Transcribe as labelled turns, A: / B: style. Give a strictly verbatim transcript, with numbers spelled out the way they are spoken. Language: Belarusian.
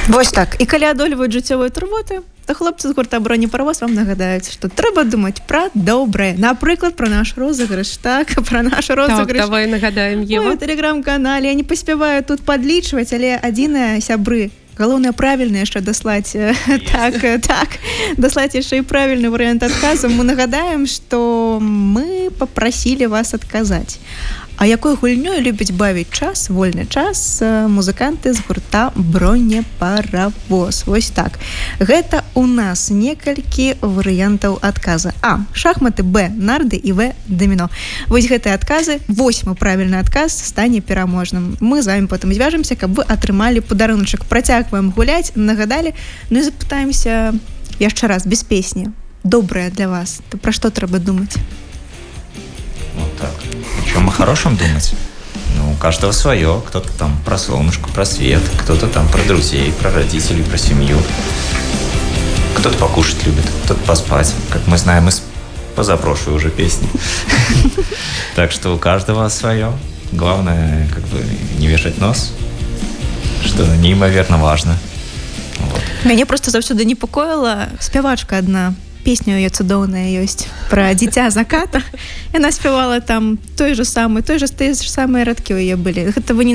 A: Вось так. І калі адольваюць жыццёвыя турботы, то хлопцы з гурта «Бронепаравоз» вам нагадаюць, што трэба думаць пра добрае. Напрыклад, пра наш розыгрыш, так? Пра наш розыгрыш.
B: Так, давай нагадаем, Ева.
A: Ой, у тэлеграм-канале. Я не паспяваю тут падлічваць, але адзінае, сябры, галоўнае правільна яшчэ даслаць так, так, даслаць яшчэ і правільны варыянт адказу. Мы нагадаем, што мы папрасілі вас адказаць. А якой гульнёй любяць бавіць час, вольны час музыканты з гурта «Бронепаравоз». Вось так. Гэта у нас некалькі варыянтаў адказа. А. Шахматы, Б. Нарды і В. Даміно. Вось гэтыя адказы, восьмы правільны адказ стане пераможным. Мы з вами потым звяжемся, каб вы атрымалі падаруначак. Працягваем гуляць, нагадалі. Ну і запытаемся яшчэ раз, без песні. Добрая для вас. То пра што трэба думаць?
C: Вот так. Причем о хорошем думать. Ну, у каждого свое. Кто-то там про солнышко, про свет, кто-то там про друзей, про родителей, про семью. Кто-то покушать любит, кто-то поспать. Как мы знаем из позапрошлой уже песни. Так что у каждого свое. Главное, как бы, не вешать нос, что неимоверно важно.
A: Мяне просто заўсёды непакоіла спявачка адна. Песня ее цудоўная ёсць пра дзіця заката. Яна спявала там той же самы, той же, той же самыя радкі ў яе былі. Гэта вы не